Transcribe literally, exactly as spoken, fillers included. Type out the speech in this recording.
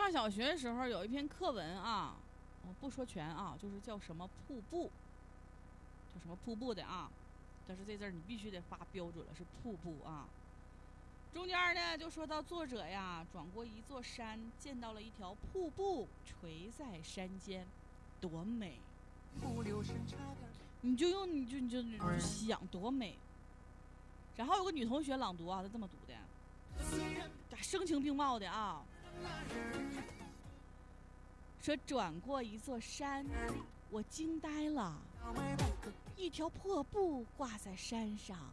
上小学的时候有一篇课文啊，我不说全啊，就是叫什么瀑布，叫什么瀑布的啊，但是这字儿你必须得发标准了，是瀑布啊。中间呢就说到作者呀转过一座山，见到了一条瀑布垂在山间，多美！你就用你就你就你就想多美。然后有个女同学朗读啊，她这么读的，声情并茂的啊，说转过一座山，我惊呆了，一条破布挂在山上。